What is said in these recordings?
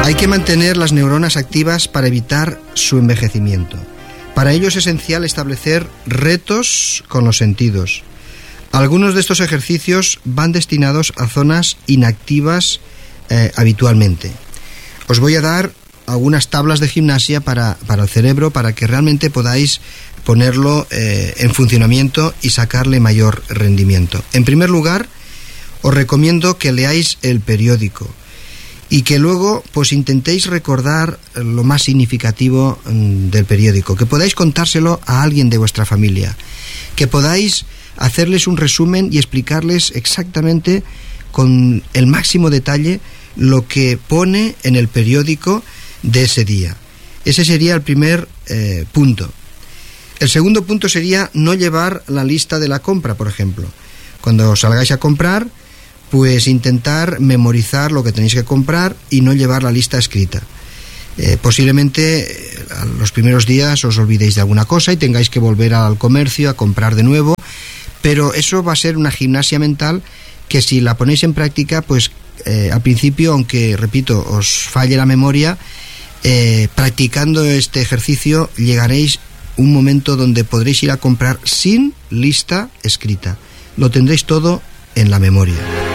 Hay que mantener las neuronas activas para evitar su envejecimiento. Para ello es esencial establecer retos con los sentidos. Algunos de estos ejercicios van destinados a zonas inactivas habitualmente. Os voy a dar algunas tablas de gimnasia para el cerebro, para que realmente podáis ponerlo en funcionamiento y sacarle mayor rendimiento. En primer lugar, os recomiendo que leáis el periódico y que luego pues intentéis recordar lo más significativo del periódico, que podáis contárselo a alguien de vuestra familia, que podáis hacerles un resumen y explicarles exactamente con el máximo detalle lo que pone en el periódico de ese día. Ese sería el primer punto. El segundo punto sería no llevar la lista de la compra, por ejemplo. Cuando salgáis a comprar, pues intentar memorizar lo que tenéis que comprar y no llevar la lista escrita. Posiblemente los primeros días os olvidéis de alguna cosa y tengáis que volver al comercio a comprar de nuevo, pero eso va a ser una gimnasia mental que, si la ponéis en práctica, pues al principio, aunque repito, os falle la memoria, practicando este ejercicio llegaréis a un momento donde podréis ir a comprar sin lista escrita. Lo tendréis todo en la memoria.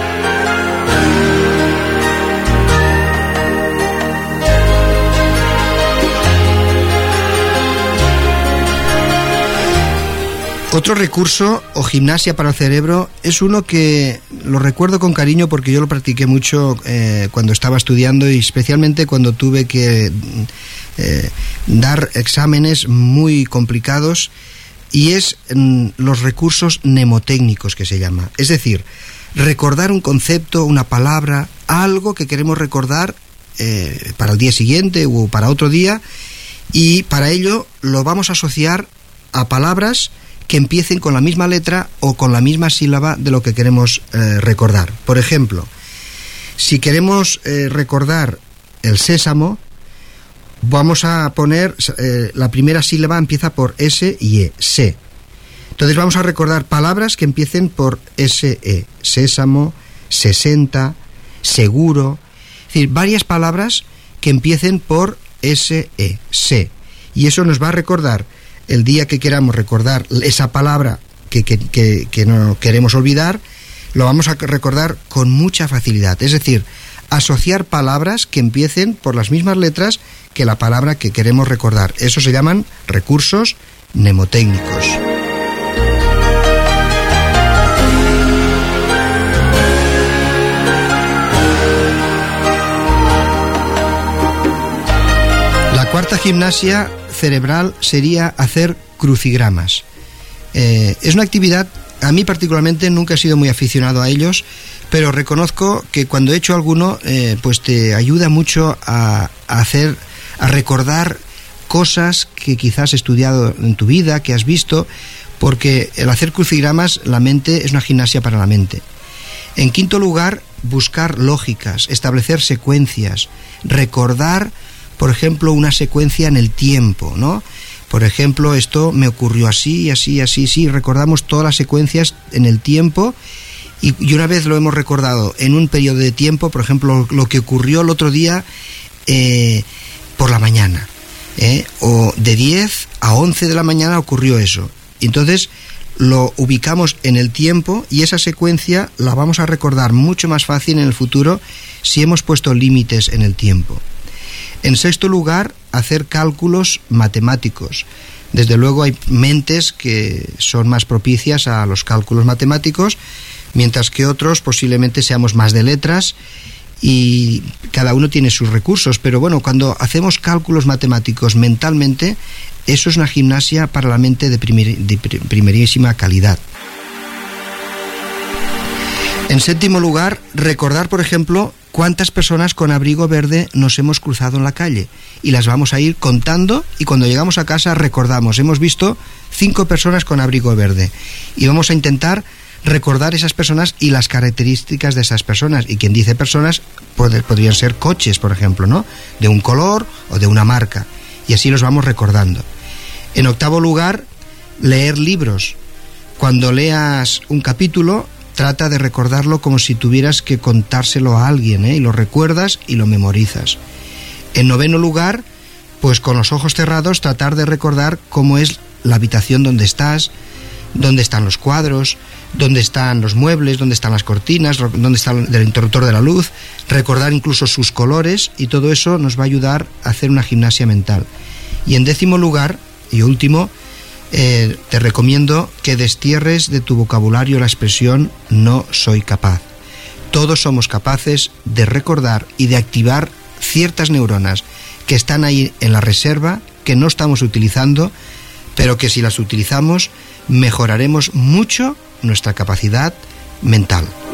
Otro recurso o gimnasia para el cerebro es uno que lo recuerdo con cariño porque yo lo practiqué mucho cuando estaba estudiando, y especialmente cuando tuve que dar exámenes muy complicados, y es los recursos mnemotécnicos, que se llama. Es decir, recordar un concepto, una palabra, algo que queremos recordar para el día siguiente o para otro día, y para ello lo vamos a asociar a palabras que empiecen con la misma letra o con la misma sílaba de lo que queremos recordar. Por ejemplo, si queremos recordar el sésamo, vamos a poner la primera sílaba empieza por S y E, se. Entonces vamos a recordar palabras que empiecen por SE, sésamo, 60, seguro, es decir, varias palabras que empiecen por SE, se. Y eso nos va a recordar el día que queramos recordar esa palabra que no queremos olvidar, lo vamos a recordar con mucha facilidad. Es decir, asociar palabras que empiecen por las mismas letras que la palabra que queremos recordar. Eso se llaman recursos mnemotécnicos. La cuarta gimnasia cerebral sería hacer crucigramas. Es una actividad, a mí particularmente nunca he sido muy aficionado a ellos, pero reconozco que cuando he hecho alguno, pues te ayuda mucho a recordar cosas que quizás has estudiado en tu vida, que has visto, porque el hacer crucigramas, la mente es una gimnasia para la mente. En quinto lugar, buscar lógicas, establecer secuencias, recordar, por ejemplo, una secuencia en el tiempo, ¿no? Por ejemplo, esto me ocurrió así, así, así, sí. Recordamos todas las secuencias en el tiempo, y una vez lo hemos recordado en un periodo de tiempo, por ejemplo, lo que ocurrió el otro día por la mañana, o de 10 a 11 de la mañana ocurrió eso. Entonces lo ubicamos en el tiempo, y esa secuencia la vamos a recordar mucho más fácil en el futuro si hemos puesto límites en el tiempo. En sexto lugar, hacer cálculos matemáticos. Desde luego hay mentes que son más propicias a los cálculos matemáticos, mientras que otros posiblemente seamos más de letras, y cada uno tiene sus recursos. Pero bueno, cuando hacemos cálculos matemáticos mentalmente, eso es una gimnasia para la mente de primerísima calidad. En séptimo lugar, recordar, por ejemplo, cuántas personas con abrigo verde nos hemos cruzado en la calle, y las vamos a ir contando, y cuando llegamos a casa recordamos, hemos visto 5 personas con abrigo verde, y vamos a intentar recordar esas personas y las características de esas personas. Y quien dice personas, podrían ser coches, por ejemplo, ¿no?, de un color o de una marca, y así los vamos recordando. En octavo lugar, leer libros. Cuando leas un capítulo, trata de recordarlo como si tuvieras que contárselo a alguien, y lo recuerdas y lo memorizas. En noveno lugar, pues con los ojos cerrados tratar de recordar cómo es la habitación donde estás, dónde están los cuadros, dónde están los muebles, dónde están las cortinas, dónde está el interruptor de la luz, recordar incluso sus colores, y todo eso nos va a ayudar a hacer una gimnasia mental. Y en décimo lugar, y último, te recomiendo que destierres de tu vocabulario la expresión no soy capaz. Todos somos capaces de recordar y de activar ciertas neuronas que están ahí en la reserva, que no estamos utilizando, pero que si las utilizamos mejoraremos mucho nuestra capacidad mental.